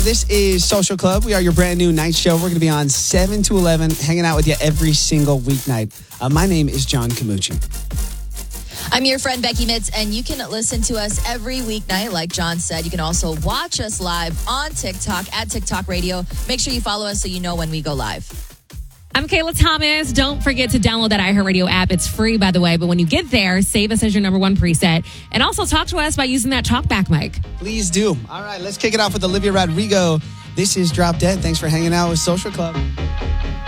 This is Social Club. We are your brand new night show. We're going to be on 7 to 11, hanging out with you every single weeknight. My name is John Camucci. I'm your friend Becky Mitz, and you can listen to us every weeknight. Like John said, you can also watch us live on TikTok at TikTok Radio. Make sure you follow us so you know when we go live. I'm Kayla Thomas. Don't forget to download that iHeartRadio app. It's free, by the way. But when you get there, save us as your number one preset. And also talk to us by using that talkback mic. Please do. All right, let's kick it off with Olivia Rodrigo. This is Drop Dead. Thanks for hanging out with Social Club.